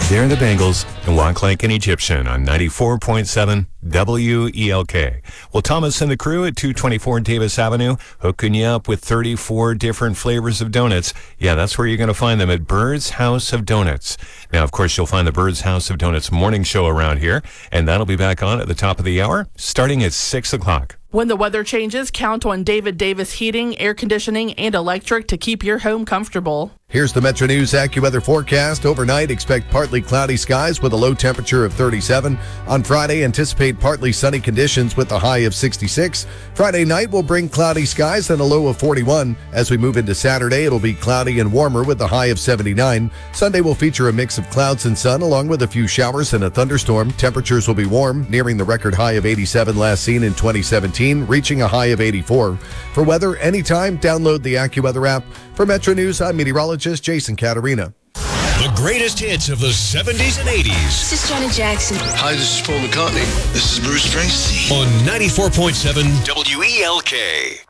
They're the Bengals and Walk Like an Egyptian on 94.7 WELK. Well, Thomas and the crew at 224 Davis Avenue hooking you up with 34 different flavors of donuts. Yeah, that's where you're going to find them at Bird's House of Donuts. Now, of course, you'll find the Bird's House of Donuts morning show around here, and that'll be back on at the top of the hour, starting at 6 o'clock. When the weather changes, count on David Davis Heating, Air Conditioning, and Electric to keep your home comfortable. Here's the Metro News AccuWeather forecast. Overnight, expect partly cloudy skies with a low temperature of 37. On Friday, anticipate partly sunny conditions with a high of 66. Friday night will bring cloudy skies and a low of 41. As we move into Saturday, it'll be cloudy and warmer with a high of 79. Sunday will feature a mix of clouds and sun along with a few showers and a thunderstorm. Temperatures will be warm, nearing the record high of 87 last seen in 2017, reaching a high of 84. For weather anytime, download the AccuWeather app. For Metro News, I'm meteorologist Jason Caterina. The greatest hits of the 70s and 80s. This is Janet Jackson. Hi, this is Paul McCartney. This is Bruce Springsteen. On 94.7 WELK.